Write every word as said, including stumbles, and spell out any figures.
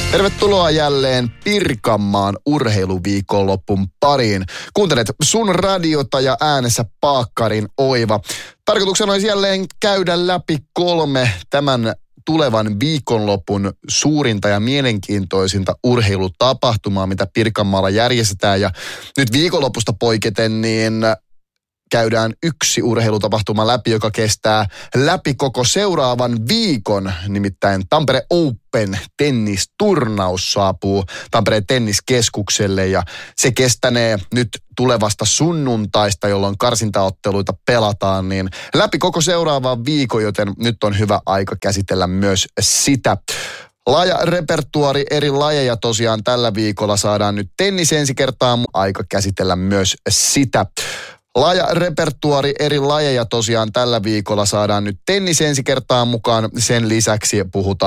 Tervetuloa jälleen Pirkanmaan urheiluviikonloppun pariin. Kuuntelet Sun radiota ja äänessä Paakkarin Oiva. Tarkoituksena olisi jälleen käydä läpi kolme tämän tulevan viikonlopun suurinta ja mielenkiintoisinta urheilutapahtumaa, mitä Pirkanmaalla järjestetään. Ja nyt viikonlopusta poiketen niin käydään yksi urheilutapahtuma läpi, joka kestää läpi koko seuraavan viikon. Nimittäin Tampere Open tennisturnaus saapuu Tampereen tenniskeskukselle ja se kestänee nyt tulevasta sunnuntaista, jolloin karsintaotteluita pelataan, niin läpi koko seuraavan viikon, joten nyt on hyvä aika käsitellä myös sitä. Laaja repertuaari eri lajeja tosiaan tällä viikolla saadaan nyt tennis ensi kertaa, aika käsitellä myös sitä. Laaja repertuaari eri lajeja tosiaan tällä viikolla saadaan nyt tennis ensi kertaa mukaan. Sen lisäksi puhutaan